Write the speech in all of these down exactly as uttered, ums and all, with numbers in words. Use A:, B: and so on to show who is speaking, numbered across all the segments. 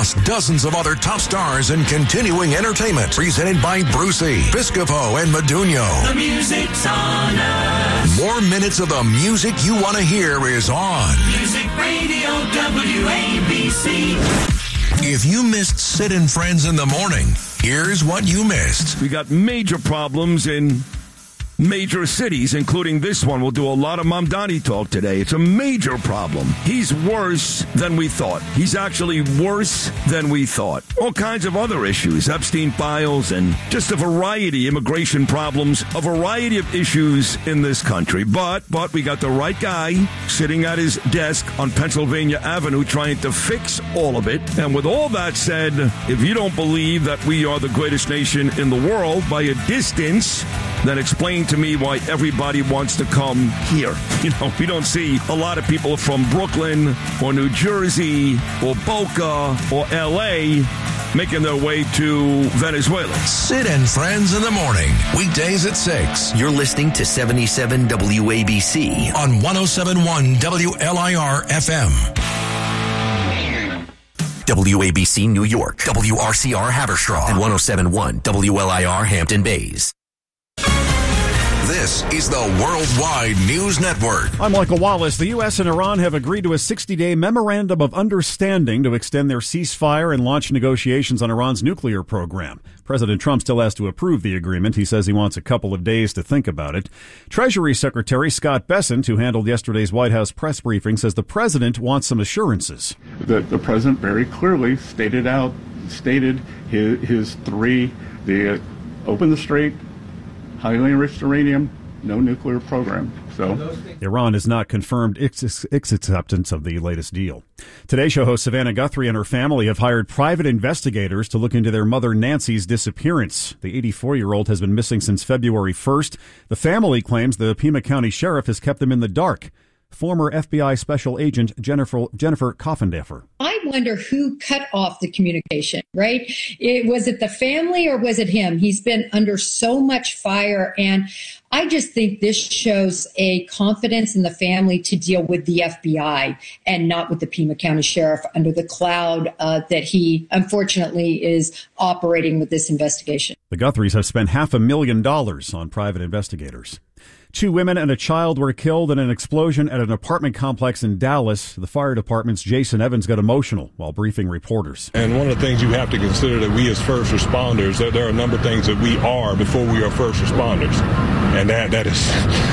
A: plus dozens of other top stars and continuing entertainment. Presented by Brucey, Piscopo, and Modugno.
B: The music's on us.
A: More minutes of the music you want to hear is on
B: Music Radio W A B C.
A: If you missed Sid and Friends in the morning, here's what you missed.
C: We got major problems in major cities, including this one. We'll do a lot of Mamdani talk today. It's a major problem. He's worse than we thought. He's actually worse than we thought. All kinds of other issues, Epstein files, and just a variety of immigration problems, a variety of issues in this country. But, but we got the right guy sitting at his desk on Pennsylvania Avenue trying to fix all of it. And with all that said, if you don't believe that we are the greatest nation in the world by a distance, then explain to me why everybody wants to come here. You know, we don't see a lot of people from Brooklyn or New Jersey or Boca or L A making their way to Venezuela.
A: Sid and Friends in the morning, weekdays at six.
D: You're listening to seventy-seven W A B C
A: on one oh seven point one W L I R F M.
D: W A B C New York, W R C R Haverstraw, and one oh seven point one W L I R Hampton Bays.
A: This is the Worldwide News Network.
E: I'm Michael Wallace. The U S and Iran have agreed to a sixty-day memorandum of understanding to extend their ceasefire and launch negotiations on Iran's nuclear program. President Trump still has to approve the agreement. He says he wants a couple of days to think about it. Treasury Secretary Scott Bessent, who handled yesterday's White House press briefing, says the president wants some assurances.
F: The, the president very clearly stated out, stated his, his three, the uh, open the strait, highly enriched uranium, no nuclear program. So
E: Iran has not confirmed its, its acceptance of the latest deal. Today Show host Savannah Guthrie and her family have hired private investigators to look into their mother Nancy's disappearance. The eighty-four-year-old has been missing since February first. The family claims the Pima County Sheriff has kept them in the dark. Former F B I Special Agent Jennifer Jennifer Coffendeffer.
G: I wonder who cut off the communication, right? It, was it the family or was it him? He's been under so much fire, and I just think this shows a confidence in the family to deal with the F B I and not with the Pima County Sheriff under the cloud uh, that he, unfortunately, is operating with this investigation.
E: The Guthries have spent half a million dollars on private investigators. Two women and a child were killed in an explosion at an apartment complex in Dallas. The fire department's Jason Evans got emotional while briefing reporters.
H: And one of the things you have to consider that we as first responders, that there are a number of things that we are before we are first responders. And that that is,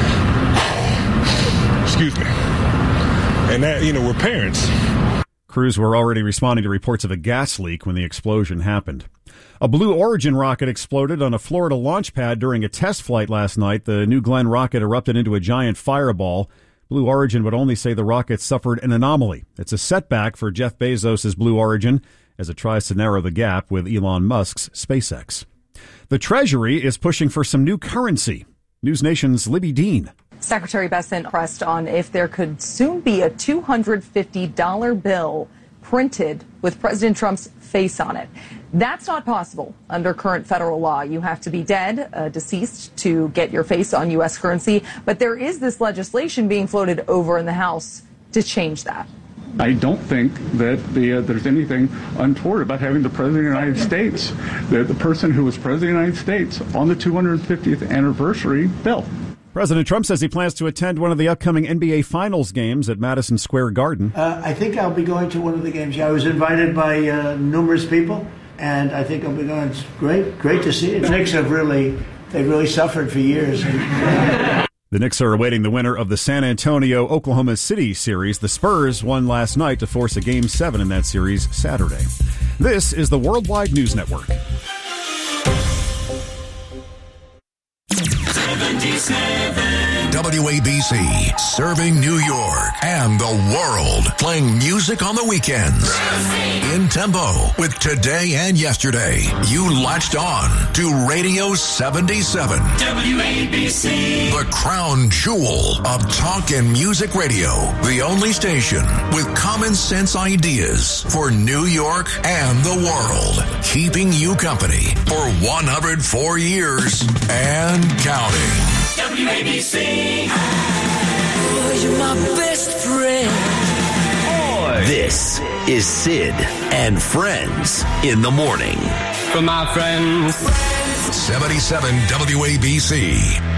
H: excuse me, and that, you know, we're parents.
E: Crews were already responding to reports of a gas leak when the explosion happened. A Blue Origin rocket exploded on a Florida launch pad during a test flight last night. The New Glenn rocket erupted into a giant fireball. Blue Origin would only say the rocket suffered an anomaly. It's a setback for Jeff Bezos' Blue Origin as it tries to narrow the gap with Elon Musk's SpaceX. The Treasury is pushing for some new currency. News Nation's Libby Dean.
I: Secretary Bessent pressed on if there could soon be a two hundred fifty dollar bill printed with President Trump's face on it. That's not possible under current federal law. You have to be dead, uh, deceased, to get your face on U S currency. But there is this legislation being floated over in the House to change that.
F: I don't think that the, uh, there's anything untoward about having the President of the United States, the, the person who was President of the United States, on the two hundred fiftieth anniversary bill.
E: President Trump says he plans to attend one of the upcoming N B A Finals games at Madison Square Garden.
J: Uh, I think I'll be going to one of the games. I was invited by uh, numerous people, and I think I'll be going. It's great, great to see it. The Knicks have really, they've really suffered for years.
E: The Knicks are awaiting the winner of the San Antonio-Oklahoma City series. The Spurs won last night to force a Game seven in that series Saturday. This is the Worldwide News Network.
A: W A B C, serving New York and the world, playing music on the weekends. In tempo with today and yesterday. You latched on to Radio seventy-seven.
B: W A B C.
A: The crown jewel of talk and music radio. The only station with common sense ideas for New York and the world. Keeping you company for one hundred four years and counting.
B: W A B C. Oh, you're my best friend.
K: Boy,
C: today.
D: This is Sid and Friends in the morning.
K: For my friends.
A: seventy-seven W A B C.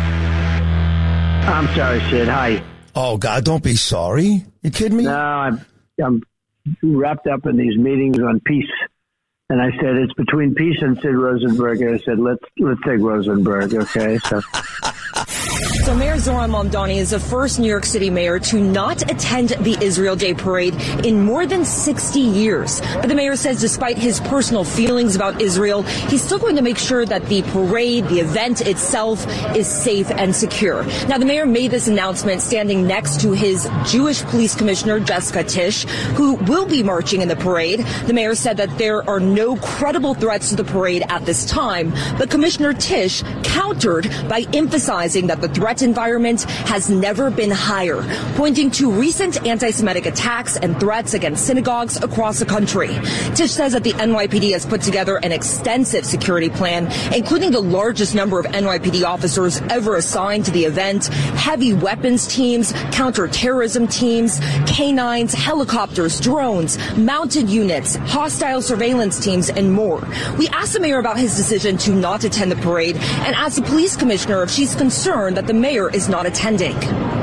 L: I'm sorry, Sid. Hi.
M: Oh, God, don't be sorry. You kidding me?
L: No, I'm, I'm wrapped up in these meetings on peace. And I said, it's between peace and Sid Rosenberg. And I said, let's let's take Rosenberg, okay? So.
N: So Mayor Zohran Mamdani is the first New York City mayor to not attend the Israel Day Parade in more than sixty years. But the mayor says despite his personal feelings about Israel, he's still going to make sure that the parade, the event itself, is safe and secure. Now, the mayor made this announcement standing next to his Jewish police commissioner, Jessica Tisch, who will be marching in the parade. The mayor said that there are no credible threats to the parade at this time, but Commissioner Tisch countered by emphasizing that the threat environment has never been higher, pointing to recent anti-Semitic attacks and threats against synagogues across the country. Tisch says that the N Y P D has put together an extensive security plan, including the largest number of N Y P D officers ever assigned to the event, heavy weapons teams, counterterrorism teams, canines, helicopters, drones, mounted units, hostile surveillance teams, and more. We asked the mayor about his decision to not attend the parade and asked the police commissioner if she's concerned that the mayor is not attending.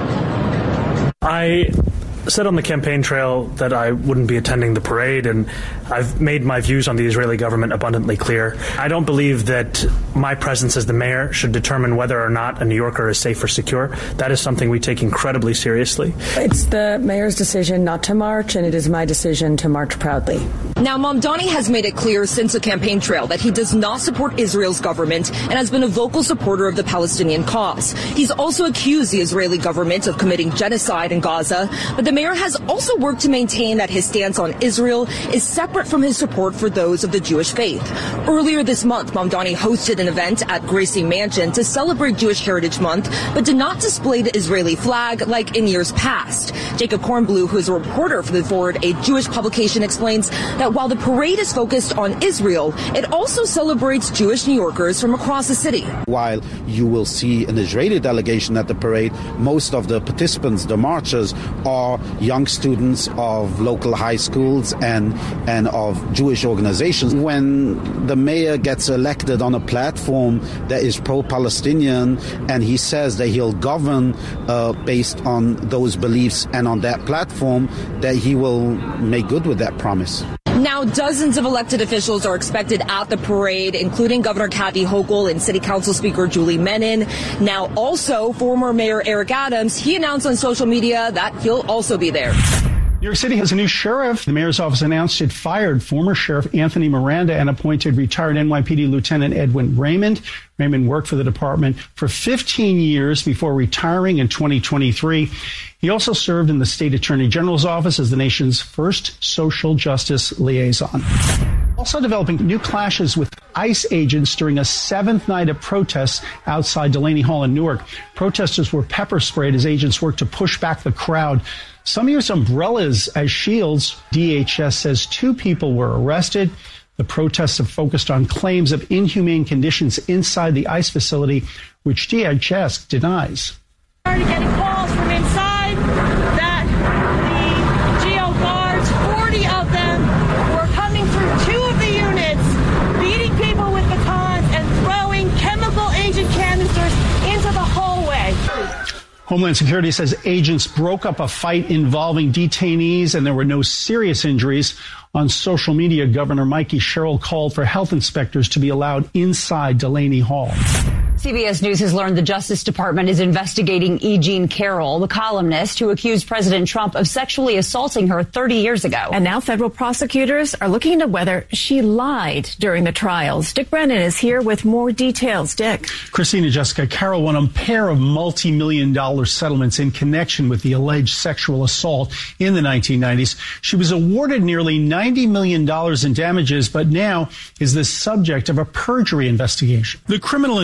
O: I said on the campaign trail that I wouldn't be attending the parade, and I've made my views on the Israeli government abundantly clear. I don't believe that my presence as the mayor should determine whether or not a New Yorker is safe or secure. That is something we take incredibly seriously.
P: It's the mayor's decision not to march, and it is my decision to march proudly.
N: Now, Mamdani has made it clear since the campaign trail that he does not support Israel's government and has been a vocal supporter of the Palestinian cause. He's also accused the Israeli government of committing genocide in Gaza, but the mayor has also worked to maintain that his stance on Israel is separate from his support for those of the Jewish faith. Earlier this month, Mamdani hosted an event at Gracie Mansion to celebrate Jewish Heritage Month, but did not display the Israeli flag like in years past. Jacob Kornblue, who is a reporter for The Forward, a Jewish publication, explains that while the parade is focused on Israel, it also celebrates Jewish New Yorkers from across the city.
Q: While you will see an Israeli delegation at the parade, most of the participants, the marchers, are young students of local high schools and and of Jewish organizations. When the mayor gets elected on a platform that is pro-Palestinian and he says that he'll govern uh, based on those beliefs and on that platform, that he will make good with that promise.
N: Now, dozens of elected officials are expected at the parade, including Governor Kathy Hochul and City Council Speaker Julie Menin. Now, also, former Mayor Eric Adams, he announced on social media that he'll also be there.
R: New York City has a new sheriff. The mayor's office announced it fired former Sheriff Anthony Miranda and appointed retired N Y P D Lieutenant Edwin Raymond. Raymond worked for the department for fifteen years before retiring in twenty twenty-three. He also served in the state attorney general's office as the nation's first social justice liaison. Also developing new clashes with ICE agents during a seventh night of protests outside Delaney Hall in Newark. Protesters were pepper sprayed as agents worked to push back the crowd. Some used umbrellas as shields. D H S says two people were arrested. The protests have focused on claims of inhumane conditions inside the ICE facility, which D H S denies.
S: Already getting calls from inside that the G O guards, forty of them, were coming through two of the units, beating people with batons and throwing chemical agent canisters into the hallway.
R: Homeland Security says agents broke up a fight involving detainees and there were no serious injuries. On social media, Governor Mikey Sherrill called for health inspectors to be allowed inside Delaney Hall.
T: C B S News has learned the Justice Department is investigating E. Jean Carroll, the columnist who accused President Trump of sexually assaulting her thirty years ago.
U: And now federal prosecutors are looking into whether she lied during the trials. Dick Brennan is here with more details. Dick.
R: Christina Jessica Carroll won a pair of multi-million dollar settlements in connection with the alleged sexual assault in the nineteen nineties. She was awarded nearly ninety million dollars in damages, but now is the subject of a perjury investigation.
V: The criminal investigation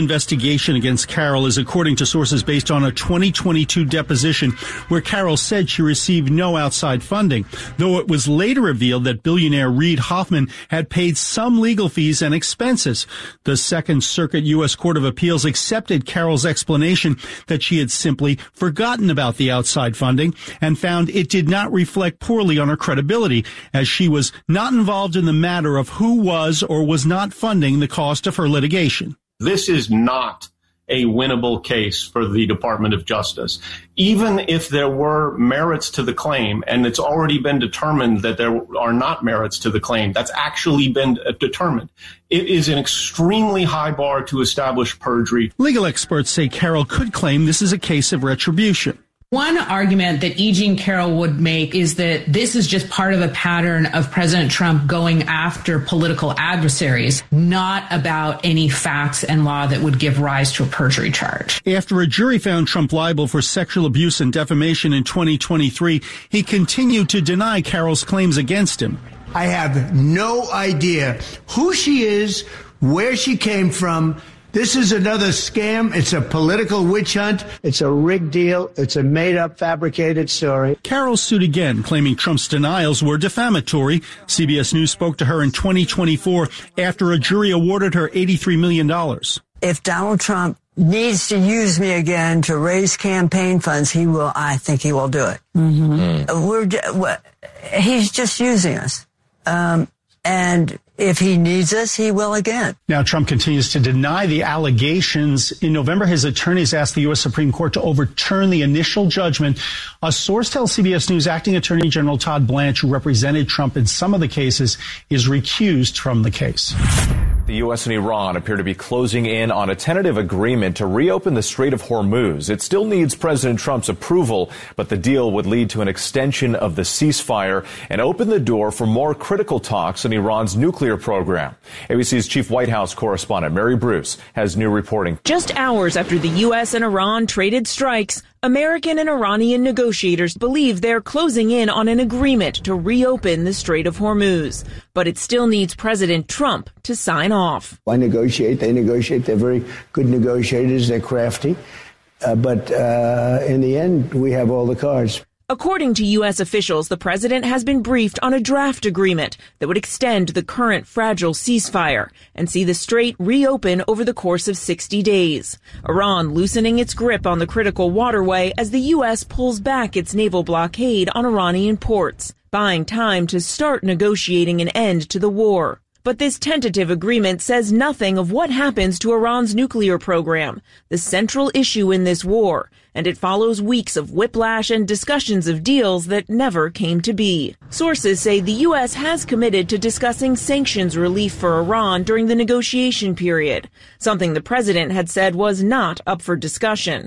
R: allegation against Carroll is according to sources based on a twenty twenty-two deposition where Carroll said she received no outside funding, though it was later revealed that billionaire Reid Hoffman had paid some legal fees and expenses. The Second Circuit U S Court of Appeals accepted Carroll's explanation that she had simply forgotten about the outside funding and found it did not reflect poorly on her credibility, as she was not involved in the matter of who was or was not funding the cost of her litigation.
G: This is not a winnable case for the Department of Justice. Even if there were merits to the claim, and it's already been determined that there are not merits to the claim, that's actually been determined. It is an extremely high bar to establish perjury.
R: Legal experts say Carroll could claim this is a case of retribution.
V: One argument that E. Jean Carroll would make is that this is just part of a pattern of President Trump going after political adversaries, not about any facts and law that would give rise to a perjury charge.
R: After a jury found Trump liable for sexual abuse and defamation in twenty twenty-three, he continued to deny Carroll's claims against him.
J: I have no idea who she is, where she came from. This is another scam. It's a political witch hunt.
L: It's a rigged deal. It's a made-up, fabricated story.
R: Carroll sued again, claiming Trump's denials were defamatory. C B S News spoke to her in twenty twenty-four after a jury awarded her eighty-three million dollars.
W: If Donald Trump needs to use me again to raise campaign funds, he will. I think he will do it. Mm-hmm. We're, he's just using us. Um, and if he needs us, he will again.
R: Now, Trump continues to deny the allegations. In November, his attorneys asked the U S Supreme Court to overturn the initial judgment. A source tells C B S News acting Attorney General Todd Blanche, who represented Trump in some of the cases, is recused from the case.
X: The U S and Iran appear to be closing in on a tentative agreement to reopen the Strait of Hormuz. It still needs President Trump's approval, but the deal would lead to an extension of the ceasefire and open the door for more critical talks on Iran's nuclear program. A B C's chief White House correspondent Mary Bruce has new reporting.
Y: Just hours after the U S and Iran traded strikes, American and Iranian negotiators believe they're closing in on an agreement to reopen the Strait of Hormuz. But it still needs President Trump to sign off.
J: I negotiate. They negotiate. They're very good negotiators. They're crafty. Uh, but uh, in the end, we have all the cards.
Y: According to U S officials, the president has been briefed on a draft agreement that would extend the current fragile ceasefire and see the strait reopen over the course of sixty days. Iran loosening its grip on the critical waterway as the U S pulls back its naval blockade on Iranian ports, buying time to start negotiating an end to the war. But this tentative agreement says nothing of what happens to Iran's nuclear program, the central issue in this war, and it follows weeks of whiplash and discussions of deals that never came to be. Sources say the U S has committed to discussing sanctions relief for Iran during the negotiation period, something the president had said was not up for discussion.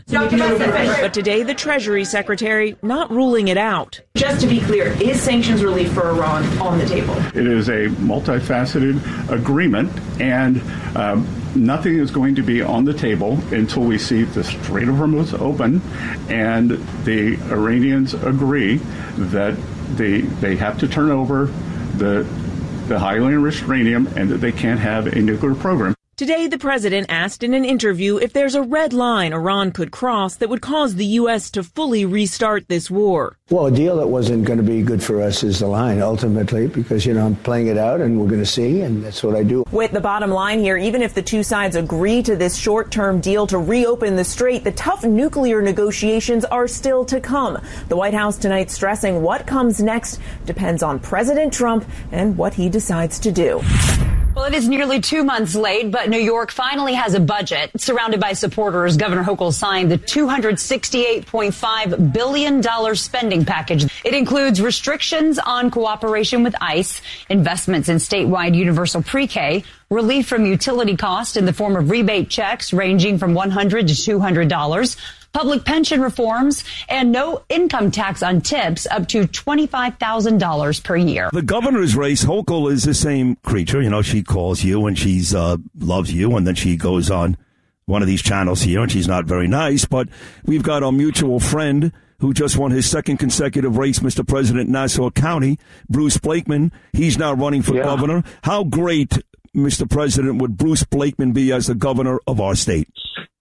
Y: But today, the Treasury Secretary not ruling it out. Just to be clear, is sanctions relief for Iran on the table?
F: It is a multifaceted agreement, and um, nothing is going to be on the table until we see the Strait of Hormuz open and the Iranians agree that they they have to turn over the the highly enriched uranium and that they can't have a nuclear program.
Y: Today, the president asked in an interview if there's a red line Iran could cross that would cause the U S to fully restart this war.
J: Well, a deal that wasn't going to be good for us is the line, ultimately, because, you know, I'm playing it out and we're going to see, and that's what I do.
Y: With the bottom line here, even if the two sides agree to this short-term deal to reopen the strait, the tough nuclear negotiations are still to come. The White House tonight stressing what comes next depends on President Trump and what he decides to do.
T: Well, it is nearly two months late, but New York finally has a budget. Surrounded by supporters, Governor Hochul signed the two hundred sixty-eight point five billion dollars spending package. It includes restrictions on cooperation with ICE, investments in statewide universal pre-K, relief from utility costs in the form of rebate checks ranging from one hundred dollars to two hundred dollars, public pension reforms, and no income tax on tips up to twenty-five thousand dollars per year.
C: The governor's race, Hochul is the same creature. You know, she calls you and she's uh, loves you, and then she goes on one of these channels here, and she's not very nice. But we've got our mutual friend who just won his second consecutive race, Mister President, Nassau County, Bruce Blakeman. He's now running for yeah. governor. How great, Mister President, would Bruce Blakeman be as the governor of our state?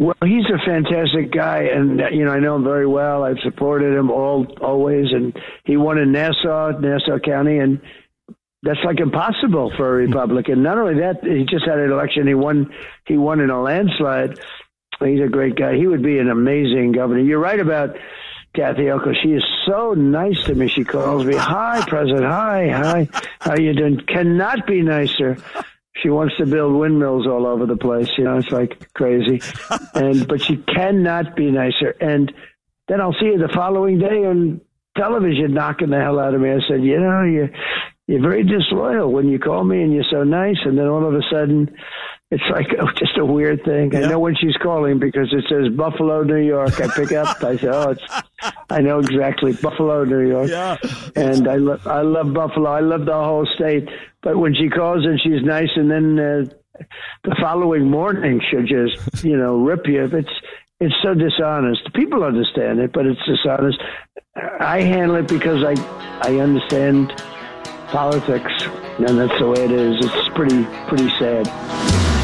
L: Well, he's a fantastic guy, and you know I know him very well. I've supported him all always, and he won in Nassau, Nassau County, and that's like impossible for a Republican. Not only that, he just had an election. He won. He won in a landslide. He's a great guy. He would be an amazing governor. You're right about Kathy Hochul. She is so nice to me. She calls me, "Hi, President. Hi, hi. How you doing?" Cannot be nicer. She wants to build windmills all over the place. You know, it's like crazy. And but she cannot be nicer. And then I'll see her the following day on television knocking the hell out of me. I said, you know, you you're very disloyal when you call me and you're so nice. And then all of a sudden, it's like oh, just a weird thing. Yeah. I know when she's calling because it says Buffalo, New York. I pick up. I say, oh, it's. I know exactly Buffalo, New York. Yeah. And I love I love Buffalo. I love the whole state. But when she calls and she's nice, and then uh, the following morning she'll just you know rip you. It's it's so dishonest. People understand it, but it's dishonest. I handle it because I I understand politics, and that's the way it is. It's pretty pretty sad.